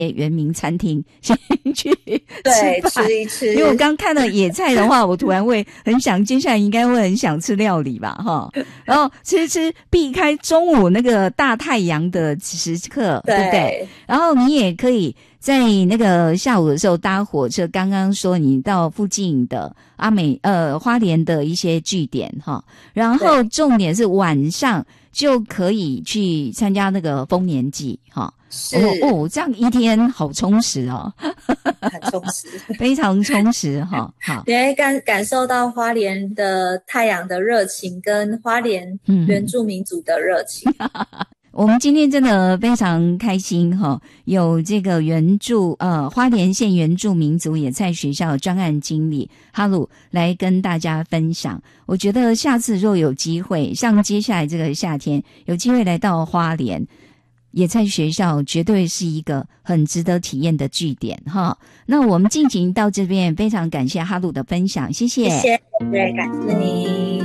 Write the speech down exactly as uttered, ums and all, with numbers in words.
原民餐厅先去对， 吃饭吃一吃。 因为我刚看到野菜的话，我突然会很想，接下来应该会很想吃料理吧，哈。然后吃吃，避开中午那个大太阳的时刻，对, 对不对？然后你也可以在那个下午的时候搭火车，刚刚说你到附近的阿美呃花莲的一些据点哈，然后重点是晚上就可以去参加那个丰年祭哈。 是哦, 哦，这样一天好充实哦， 很充实， 非常充实哈。好， 也感感受到花莲的太阳的热情，跟花莲原住民族的热情。 嗯我们今天真的非常开心哈，有这个原住呃花莲县原住民族野菜学校专案经理哈鲁来跟大家分享。我觉得下次若有机会，像接下来这个夏天有机会来到花莲野菜学校，绝对是一个很值得体验的据点哈。那我们进行到这边，非常感谢哈鲁的分享，谢谢， 谢谢，对，感谢你。